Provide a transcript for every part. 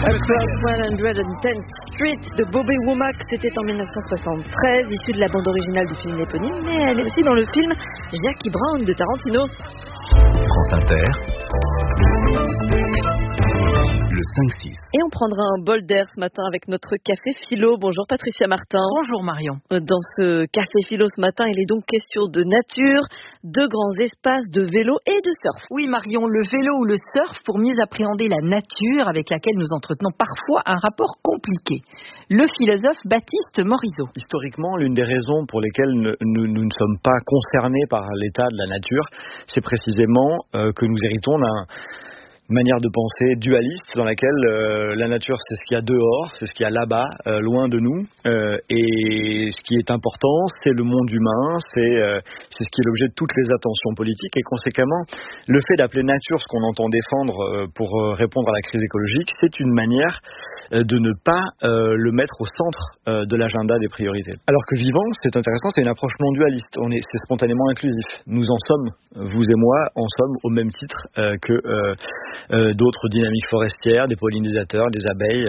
Across 110th Street de Bobby Womack, c'était en 1973, issue de la bande originale du film éponyme, mais elle est aussi dans le film Jackie Brown de Tarantino. France Inter, le 5-6. Et on prendra un bol d'air ce matin avec notre café philo. Bonjour Patricia Martin. Bonjour Marion. Dans ce café philo ce matin, il est donc question de nature, de grands espaces, de vélo et de surf. Oui Marion, le vélo ou le surf pour mieux appréhender la nature avec laquelle nous entretenons parfois un rapport compliqué. Le philosophe Baptiste Morisot. Historiquement, l'une des raisons pour lesquelles nous ne sommes pas concernés par l'état de la nature, c'est précisément que nous héritons d'un manière de penser dualiste dans laquelle la nature c'est ce qu'il y a dehors, c'est ce qu'il y a là-bas, loin de nous, et ce qui est important c'est le monde humain, c'est ce qui est l'objet de toutes les attentions politiques, et conséquemment le fait d'appeler nature ce qu'on entend défendre pour répondre à la crise écologique, c'est une manière de ne pas le mettre au centre de l'agenda des priorités. Alors que vivant, c'est intéressant, c'est une approche non dualiste, c'est spontanément inclusif. Nous en sommes, vous et moi, en sommes au même titre que d'autres dynamiques forestières, des pollinisateurs, des abeilles.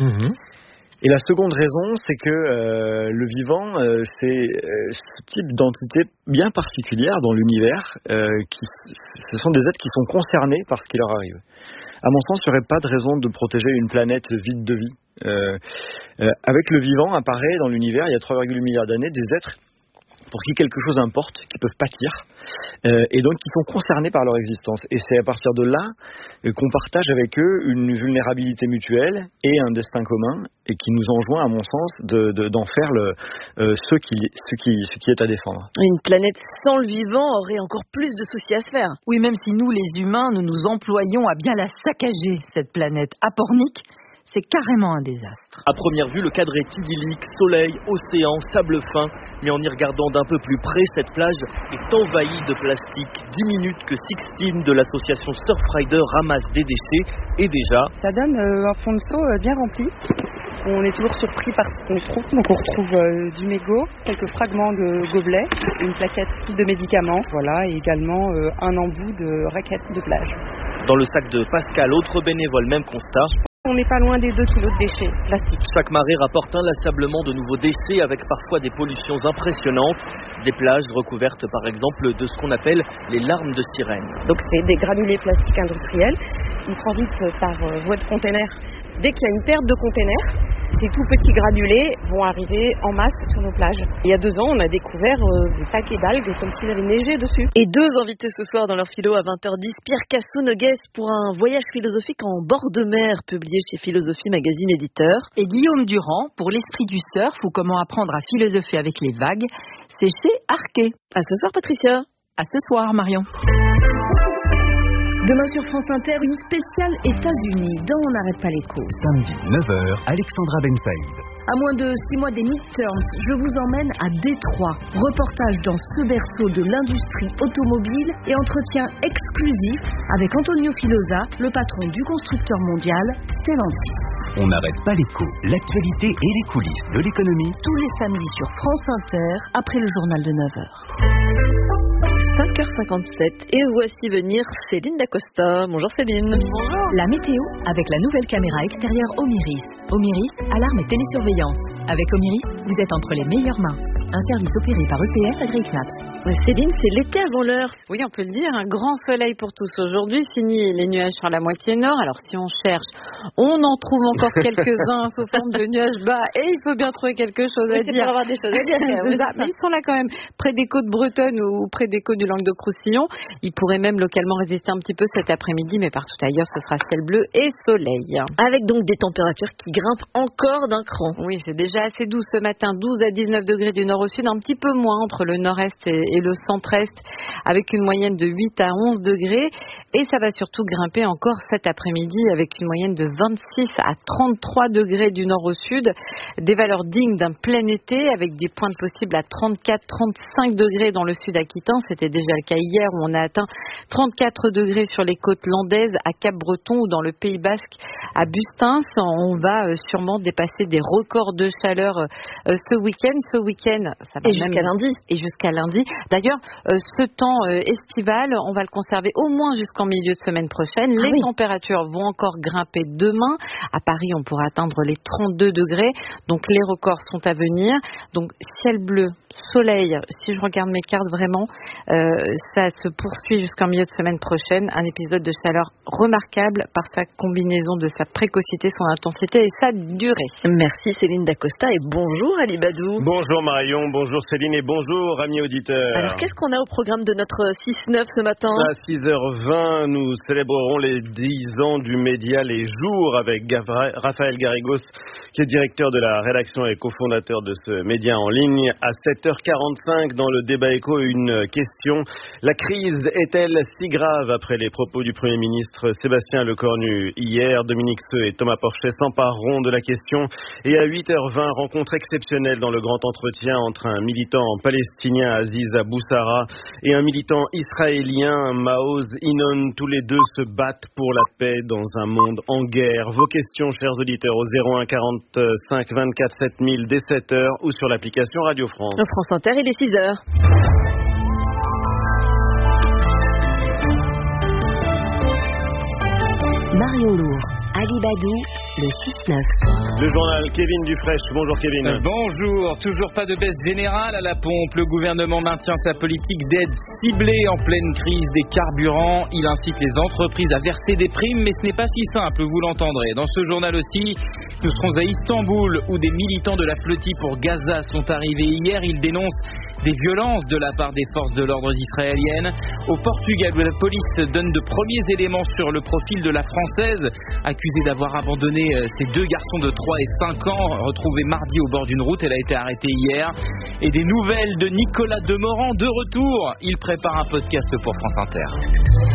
Et la seconde raison, c'est que le vivant, c'est ce type d'entité bien particulière dans l'univers. Ce sont des êtres qui sont concernés par ce qui leur arrive. À mon sens, il n'y aurait pas de raison de protéger une planète vide de vie. Avec le vivant apparaît dans l'univers, il y a 3,8 milliards d'années, des êtres pour qui quelque chose importe, qui peuvent pâtir, et donc qui sont concernés par leur existence. Et c'est à partir de là qu'on partage avec eux une vulnérabilité mutuelle et un destin commun, et qui nous enjoint, à mon sens, d'en faire ce qui est à défendre. Une planète sans le vivant aurait encore plus de soucis à se faire. Oui, même si nous, les humains, nous nous employons à bien la saccager, cette planète. À Pornic, c'est carrément un désastre. À première vue, le cadre est idyllique, soleil, océan, sable fin. Mais en y regardant d'un peu plus près, cette plage est envahie de plastique. 10 minutes que Sixtine de l'association Surfrider ramasse des déchets, et déjà... Ça donne un fond de seau bien rempli. On est toujours surpris par ce qu'on trouve. Donc on retrouve du mégot, quelques fragments de gobelets, une plaquette de médicaments, voilà, et également un embout de raquette de plage. Dans le sac de Pascal, autre bénévole, même constat. On n'est pas loin des 2 kilos de déchets plastiques. Chaque marée rapporte inlassablement de nouveaux déchets avec parfois des pollutions impressionnantes. Des plages recouvertes par exemple de ce qu'on appelle les larmes de sirène. Donc c'est des granulés plastiques industriels qui transitent par voie de container. Dès qu'il y a une perte de container, ces tout petits granulés vont arriver en masse sur nos plages. Il y a 2 ans, on a découvert des paquets d'algues comme s'il avait neigé dessus. Et 2 invités ce soir dans leur philo à 20h10. Pierre Cassou-Noguès pour un voyage philosophique en bord de mer publié chez Philosophie Magazine Éditeur. Et Guillaume Durand pour l'esprit du surf ou comment apprendre à philosopher avec les vagues. C'est chez Arquet. À ce soir Patricia. À ce soir Marion. Demain sur France Inter, une spéciale États-Unis dans On n'arrête pas l'écho. Samedi 9h, Alexandra Ben Saïd. À moins de 6 mois des midterms, je vous emmène à Détroit. Reportage dans ce berceau de l'industrie automobile et entretien exclusif avec Antonio Filosa, le patron du constructeur mondial Stellantis. On n'arrête pas l'écho, l'actualité et les coulisses de l'économie. Tous les samedis sur France Inter, après le journal de 9h. 5h57 et voici venir Céline Dacosta. Bonjour Céline. Bonjour. La météo avec la nouvelle caméra extérieure Omiris. Omiris, alarme et télésurveillance. Avec Omiris, vous êtes entre les meilleures mains. Un service opéré par EPS AgriCnaps. Céline, c'est l'été avant l'heure. Oui, on peut le dire, un grand soleil pour tous aujourd'hui, fini les nuages sur la moitié nord. Alors si on cherche, on en trouve encore quelques-uns sous forme de nuages bas et il faut bien trouver quelque chose à dire. Pour avoir des choses à dire. Mais ils sont là quand même, près des côtes bretonnes ou près des côtes du Languedoc-Roussillon. Ils pourraient même localement résister un petit peu cet après-midi, mais partout ailleurs, ce sera ciel bleu et soleil. Avec donc des températures qui grimpent encore d'un cran. Oui, c'est déjà assez doux ce matin, 12 à 19 degrés du nord au sud, un petit peu moins entre le nord-est et le centre-est, avec une moyenne de 8 à 11 degrés. Et ça va surtout grimper encore cet après-midi avec une moyenne de 26 à 33 degrés du nord au sud. Des valeurs dignes d'un plein été avec des pointes possibles à 34-35 degrés dans le sud aquitain. C'était déjà le cas hier où on a atteint 34 degrés sur les côtes landaises à Cap-Breton ou dans le Pays Basque à Bustins. On va sûrement dépasser des records de chaleur ce week-end. Ce week-end, ça va et jusqu'à lundi. Et jusqu'à lundi. D'ailleurs, ce temps estival, on va le conserver au moins jusqu'en milieu de semaine prochaine. Les températures vont encore grimper demain À Paris, on pourra atteindre les 32 degrés. Donc les records sont à venir. Donc ciel bleu, soleil. Si je regarde mes cartes vraiment, ça se poursuit jusqu'en milieu de semaine prochaine. Un épisode de chaleur remarquable par sa combinaison de sa précocité, son intensité et sa durée. Merci Céline Dacosta et bonjour Ali Badou. Bonjour Marion, bonjour Céline et bonjour amis auditeurs. Alors qu'est-ce qu'on a au programme de notre 6-9 ce matin ? À 6h20, nous célébrerons les 10 ans du média Les Jours avec Raphaël Garrigos, qui est directeur de la rédaction et cofondateur de ce média en ligne. À 7h45, dans le débat écho, une question. La crise est-elle si grave après les propos du Premier ministre Sébastien Lecornu hier? Dominique Seux et Thomas Porchet s'empareront de la question. Et à 8h20, rencontre exceptionnelle dans le grand entretien entre un militant palestinien, Aziz Aboussara, et un militant israélien, Maoz Inon. Tous les deux se battent pour la paix dans un monde en guerre. Vos questions, chers auditeurs, au 01 45 24 7000 dès 7h ou sur l'application Radio France. France Inter, il est 6h. Marion Lourd, Ali Badou, le 6-9. Le journal Kevin Dufresne. Bonjour Kevin. Bonjour. Toujours pas de baisse générale à la pompe. Le gouvernement maintient sa politique d'aide ciblée en pleine crise des carburants. Il incite les entreprises à verser des primes, mais ce n'est pas si simple, vous l'entendrez. Dans ce journal aussi, nous serons à Istanbul où des militants de la flottille pour Gaza sont arrivés hier. Ils dénoncent des violences de la part des forces de l'ordre israéliennes. Au Portugal, où la police donne de premiers éléments sur le profil de la Française, accusée d'avoir abandonné ses deux garçons de 3 et 5 ans, retrouvés mardi au bord d'une route. Elle a été arrêtée hier. Et des nouvelles de Nicolas Demorand de retour. Il prépare un podcast pour France Inter.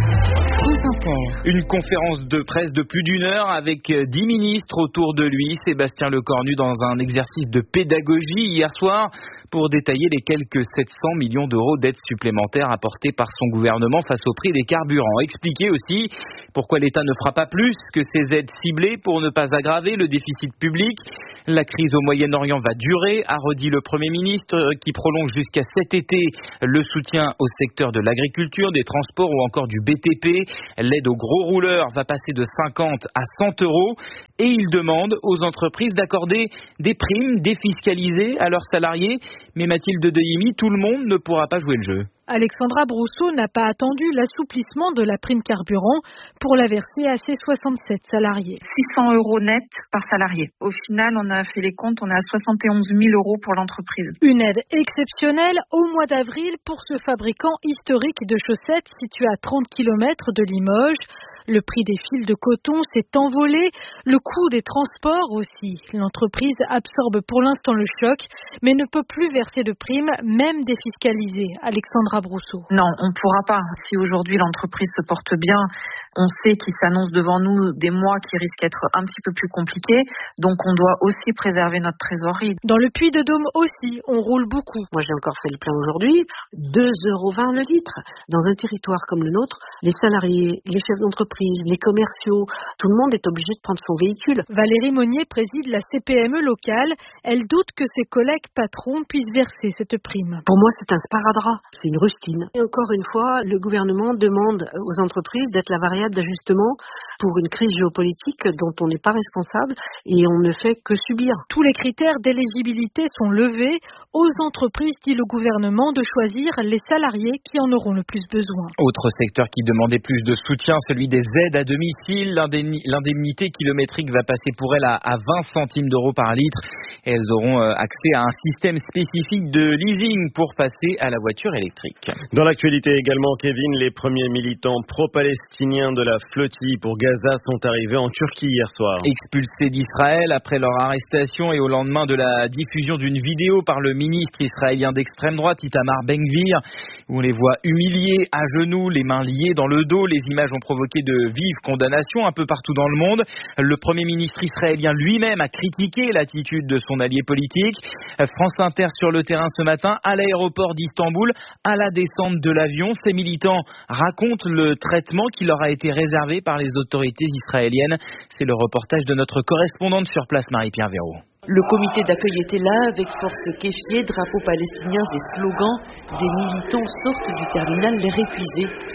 Une conférence de presse de plus d'1 heure avec 10 ministres autour de lui. Sébastien Lecornu dans un exercice de pédagogie hier soir pour détailler les quelques 700 millions d'euros d'aides supplémentaires apportées par son gouvernement face au prix des carburants. Expliquer aussi pourquoi l'État ne fera pas plus que ces aides ciblées pour ne pas aggraver le déficit public. La crise au Moyen-Orient va durer, a redit le Premier ministre, qui prolonge jusqu'à cet été le soutien au secteur de l'agriculture, des transports ou encore du BTP. L'aide aux gros rouleurs va passer de 50 à 100 euros et il demande aux entreprises d'accorder des primes défiscalisées à leurs salariés. Mais Mathilde Dehimi, tout le monde ne pourra pas jouer le jeu. Alexandra Brousseau n'a pas attendu l'assouplissement de la prime carburant pour la verser à ses 67 salariés. 600 euros net par salarié. Au final, on a fait les comptes, on est à 71 000 euros pour l'entreprise. Une aide exceptionnelle au mois d'avril pour ce fabricant historique de chaussettes situé à 30 km de Limoges. Le prix des fils de coton s'est envolé, le coût des transports aussi. L'entreprise absorbe pour l'instant le choc, mais ne peut plus verser de primes, même défiscalisées. Alexandra Brousseau. Non, on ne pourra pas. Si aujourd'hui l'entreprise se porte bien, on sait qu'il s'annonce devant nous des mois qui risquent d'être un petit peu plus compliqués, donc on doit aussi préserver notre trésorerie. Dans le Puy-de-Dôme aussi, on roule beaucoup. Moi j'ai encore fait le plein aujourd'hui, 2,20 € le litre. Dans un territoire comme le nôtre, les salariés, les chefs d'entreprise, les commerciaux, tout le monde est obligé de prendre son véhicule. Valérie Monnier préside la CPME locale. Elle doute que ses collègues patrons puissent verser cette prime. Pour moi, c'est un sparadrap, c'est une rustine. Et encore une fois, le gouvernement demande aux entreprises d'être la variable d'ajustement pour une crise géopolitique dont on n'est pas responsable et on ne fait que subir. Tous les critères d'éligibilité sont levés. Aux entreprises, dit le gouvernement, de choisir les salariés qui en auront le plus besoin. Autre secteur qui demandait plus de soutien, celui des aides à domicile. L'indemnité kilométrique va passer pour elles à 20 centimes d'euros par litre. Et elles auront accès à un système spécifique de leasing pour passer à la voiture électrique. Dans l'actualité également, Kevin, les premiers militants pro-palestiniens de la flottille pour Gaza sont arrivés en Turquie hier soir. Expulsés d'Israël après leur arrestation et au lendemain de la diffusion d'une vidéo par le ministre israélien d'extrême droite, Itamar Ben-Gvir, où on les voit humiliés, à genoux, les mains liées dans le dos. Les images ont provoqué de vives condamnations un peu partout dans le monde. Le Premier ministre israélien lui-même a critiqué l'attitude de son allié politique. France Inter sur le terrain ce matin, à l'aéroport d'Istanbul, à la descente de l'avion. Ces militants racontent le traitement qui leur a été réservé par les autorités israéliennes. C'est le reportage de notre correspondante sur place, Marie-Pierre Véraud. Le comité d'accueil était là, avec force kéfier, drapeaux palestiniens et slogans. Des militants sortent du terminal l'air épuisé.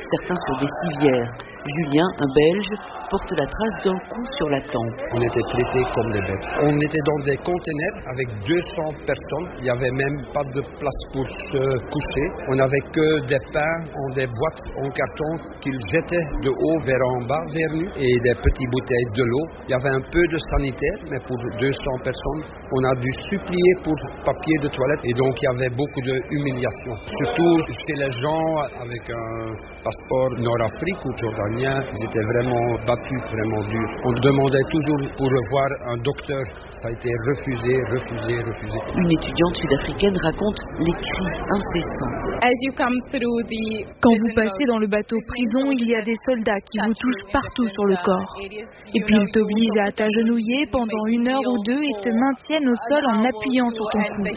certains sur des civières. Julien, un Belge, porte la trace d'un coup sur la tempe. On était traités comme des bêtes. On était dans des containers avec 200 personnes. Il n'y avait même pas de place pour se coucher. On n'avait que des pains en des boîtes en carton qu'ils jetaient de haut vers en bas, vers nous, et des petites bouteilles de l'eau. Il y avait un peu de sanitaire, mais pour 200 personnes, on a dû supplier pour papier de toilette. Et donc, il y avait beaucoup d'humiliation. Surtout chez les gens avec un passeport Nord-Afrique ou jordanien, ils étaient vraiment battus, vraiment durs. On demandait toujours pour revoir un docteur. Ça a été refusé. Une étudiante sud-africaine raconte les cris incessants. Quand vous passez dans le bateau prison, il y a des soldats qui vous touchent partout sur le corps. Et puis ils t'obligent à t'agenouiller pendant 1 heure ou 2 et te maintiennent au sol en appuyant sur ton cou.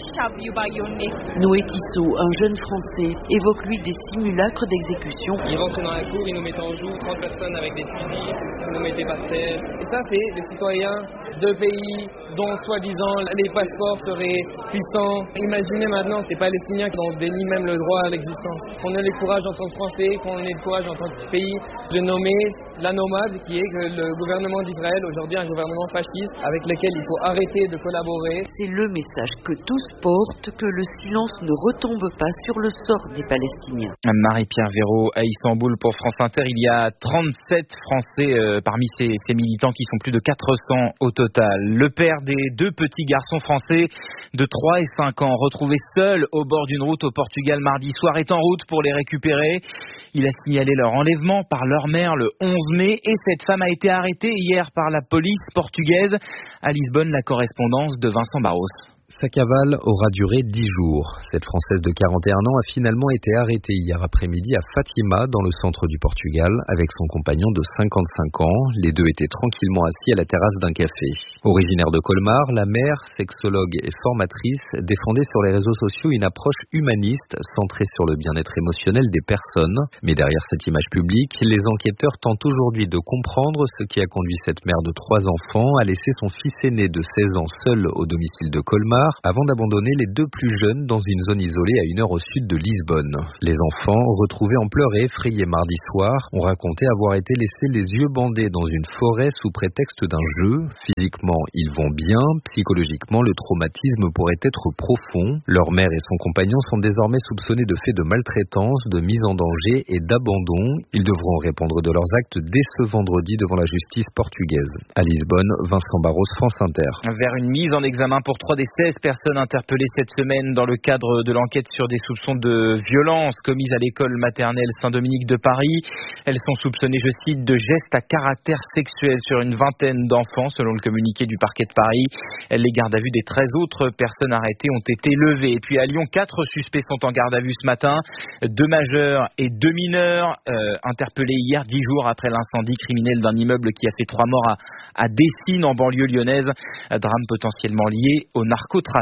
Noé Tissot, un jeune Français, évoque lui des simulacres d'exécution. Ils rentraient dans la cour, ils nous mettaient en joue, 30 personnes avec des fusils, ils nous mettaient par terre. Et ça, c'est des citoyens de pays dont, soi-disant, les passeports seraient puissants. Imaginez maintenant ces Palestiniens qui en dénient même le droit à l'existence. Qu'on ait le courage en tant que Français, qu'on ait le courage en tant que pays de nommer la nomade qui est que le gouvernement d'Israël, aujourd'hui un gouvernement fasciste, avec lequel il faut arrêter de collaborer. C'est le message que tous portent, que le silence ne retombe pas sur le sort des Palestiniens. Marie-Pierre Véraud à Istanbul pour France Inter. Il y a 37 Français parmi ces militants qui sont plus de 400 au total. Le père des 2 petits garçons français de 3 et 5 ans, retrouvés seuls au bord d'une route au Portugal mardi soir, est en route pour les récupérer. Il a signalé leur enlèvement par leur mère le 11 mai et cette femme a été arrêtée hier par la police portugaise. À Lisbonne, la correspondance de Vincent Barros. Sa cavale aura duré 10 jours. Cette Française de 41 ans a finalement été arrêtée hier après-midi à Fatima, dans le centre du Portugal, avec son compagnon de 55 ans. Les deux étaient tranquillement assis à la terrasse d'un café. Originaire de Colmar, la mère, sexologue et formatrice, défendait sur les réseaux sociaux une approche humaniste, centrée sur le bien-être émotionnel des personnes. Mais derrière cette image publique, les enquêteurs tentent aujourd'hui de comprendre ce qui a conduit cette mère de 3 enfants à laisser son fils aîné de 16 ans seul au domicile de Colmar, avant d'abandonner les 2 plus jeunes dans une zone isolée à 1 heure au sud de Lisbonne. Les enfants, retrouvés en pleurs et effrayés mardi soir, ont raconté avoir été laissés les yeux bandés dans une forêt sous prétexte d'un jeu. Physiquement, ils vont bien. Psychologiquement, le traumatisme pourrait être profond. Leur mère et son compagnon sont désormais soupçonnés de faits de maltraitance, de mise en danger et d'abandon. Ils devront répondre de leurs actes dès ce vendredi devant la justice portugaise. À Lisbonne, Vincent Barros, France Inter. Vers une mise en examen pour 3 des 16 personnes interpellées cette semaine dans le cadre de l'enquête sur des soupçons de violence commises à l'école maternelle Saint-Dominique de Paris. Elles sont soupçonnées, je cite, de gestes à caractère sexuel sur une vingtaine d'enfants, selon le communiqué du parquet de Paris. Les gardes à vue des 13 autres personnes arrêtées ont été levées. Et puis à Lyon, 4 suspects sont en garde à vue ce matin. 2 majeurs et 2 mineurs interpellés hier, 10 jours après l'incendie criminel d'un immeuble qui a fait 3 morts à Dessines, en banlieue lyonnaise. Drame potentiellement lié au narcotrafic.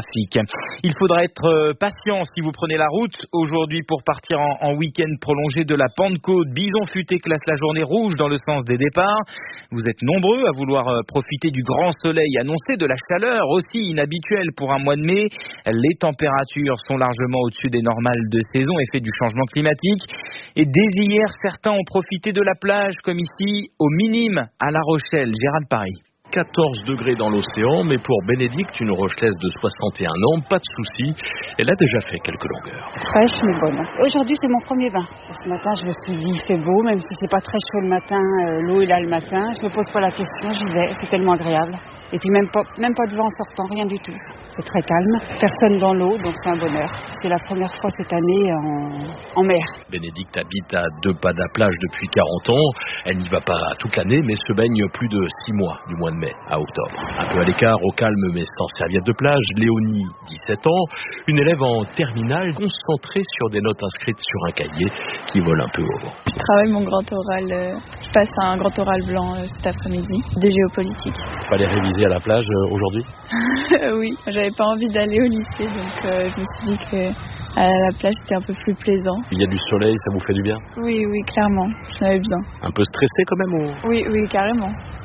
Il faudra être patient si vous prenez la route aujourd'hui pour partir en week-end prolongé de la Pentecôte. Bison Futé classe la journée rouge dans le sens des départs. Vous êtes nombreux à vouloir profiter du grand soleil annoncé, de la chaleur aussi inhabituelle pour un mois de mai. Les températures sont largement au-dessus des normales de saison, effet du changement climatique. Et dès hier, certains ont profité de la plage, comme ici, au Minime, à La Rochelle. Gérald Paris. 14 degrés dans l'océan, mais pour Bénédicte, une Rochelaise de 61 ans, pas de souci. Elle a déjà fait quelques longueurs. Fraîche mais bonne. Aujourd'hui, c'est mon premier bain. Ce matin, je me suis dit, il fait beau, même si c'est pas très chaud le matin, l'eau est là le matin. Je me pose pas la question, j'y vais, c'est tellement agréable. Et puis même pas de vent en sortant, rien du tout. C'est très calme, personne dans l'eau, donc c'est un bonheur. C'est la première fois cette année en mer. Bénédicte habite à 2 pas de la plage depuis 40 ans. Elle n'y va pas toute l'année, mais se baigne plus de 6 mois, du mois de mai à octobre. Un peu à l'écart, au calme, mais sans serviette de plage, Léonie, 17 ans, une élève en terminale, concentrée sur des notes inscrites sur un cahier qui vole un peu au vent. Je travaille mon grand oral, je passe un grand oral blanc cet après-midi, de géopolitique. Il fallait réviser à la plage aujourd'hui? Oui, j'avais pas envie d'aller au lycée, donc je me suis dit que à la plage c'était un peu plus plaisant. Il y a du soleil, ça vous fait du bien? Oui, clairement, j'en avais besoin. Un peu stressé quand même ou... Oui, carrément.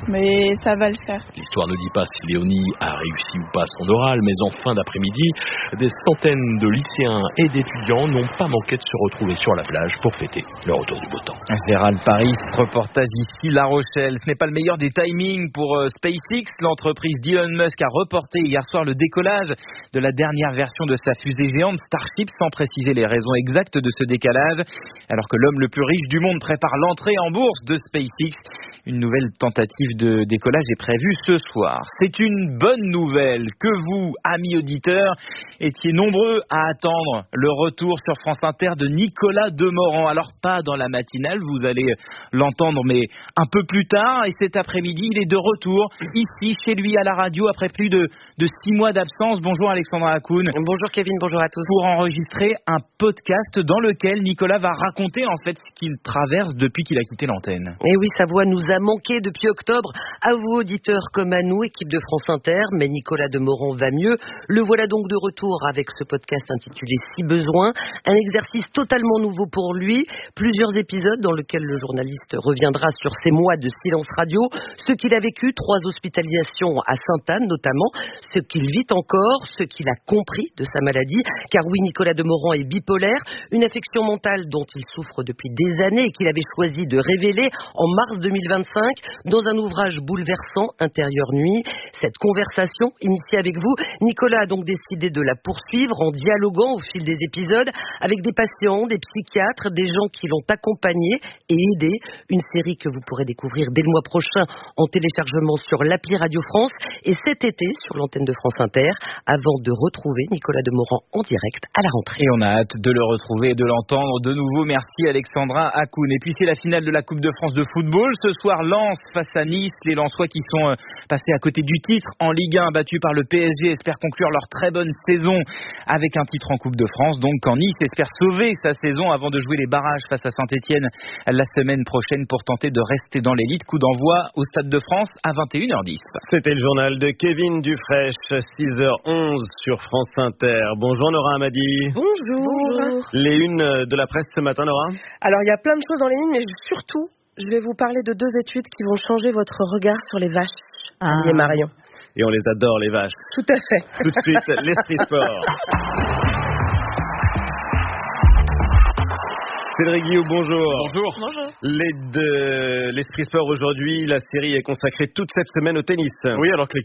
mais ça va le faire. L'histoire ne dit pas si Léonie a réussi ou pas son oral, mais en fin d'après-midi, des centaines de lycéens et d'étudiants n'ont pas manqué de se retrouver sur la plage pour fêter le retour du beau temps. Gérald Paris, reportage ici La Rochelle. Ce n'est pas le meilleur des timings pour SpaceX. L'entreprise d'Elon Musk a reporté hier soir le décollage de la dernière version de sa fusée géante Starship sans préciser les raisons exactes de ce décalage. Alors que l'homme le plus riche du monde prépare l'entrée en bourse de SpaceX, une nouvelle tentative de décollage est prévue ce soir. C'est une bonne nouvelle que vous, amis auditeurs, étiez nombreux à attendre le retour sur France Inter de Nicolas Demorand. Alors pas dans la matinale, vous allez l'entendre, mais un peu plus tard. Et cet après-midi, il est de retour ici, chez lui, à la radio, après plus de 6 mois d'absence. Bonjour Alexandra Hakoun. Bonjour Kevin, bonjour à tous. Pour enregistrer un podcast dans lequel Nicolas va raconter en fait ce qu'il traverse depuis qu'il a quitté l'antenne. Et oui, sa voix nous a manqué depuis octobre, à vous auditeurs comme à nous, équipe de France Inter, mais Nicolas Demorand va mieux. Le voilà donc de retour avec ce podcast intitulé Si besoin, un exercice totalement nouveau pour lui, plusieurs épisodes dans lesquels le journaliste reviendra sur ses mois de silence radio, ce qu'il a vécu, 3 hospitalisations à Sainte-Anne notamment, ce qu'il vit encore, ce qu'il a compris de sa maladie, car oui, Nicolas Demorand est bipolaire, une affection mentale dont il souffre depuis des années et qu'il avait choisi de révéler en mars 2025 dans un ouvrage bouleversant, Intérieur Nuit. Cette conversation initiée avec vous, Nicolas a donc décidé de la poursuivre en dialoguant au fil des épisodes avec des patients, des psychiatres, des gens qui l'ont accompagné et aidé. Une série que vous pourrez découvrir dès le mois prochain en téléchargement sur l'appli Radio France et cet été sur l'antenne de France Inter avant de retrouver Nicolas Demorand en direct à la rentrée. Et on a hâte de le retrouver et de l'entendre de nouveau. Merci Alexandra Hakoun. Et puis c'est la finale de la Coupe de France de football. Ce soir, Lens face à Nice. Les Lensois qui sont passés à côté du titre en Ligue 1, battus par le PSG, espèrent conclure leur très bonne saison avec un titre en Coupe de France. Donc quand Nice espère sauver sa saison avant de jouer les barrages face à Saint-Etienne la semaine prochaine pour tenter de rester dans l'élite. Coup d'envoi au Stade de France à 21h10. C'était le journal de Kevin Dufresne, 6h11 sur France Inter. Bonjour Nora Hamadi. Bonjour. Les unes de la presse ce matin, Nora? Alors il y a plein de choses dans les lignes, mais surtout, je vais vous parler de 2 études qui vont changer votre regard sur les vaches. Et Marion. Et on les adore, les vaches. Tout à fait. Tout de suite, l'Esprit Sport. Cédric Guillaume, bonjour. Bonjour. L'Esprit Sport aujourd'hui, la série est consacrée toute cette semaine au tennis. Oui, alors que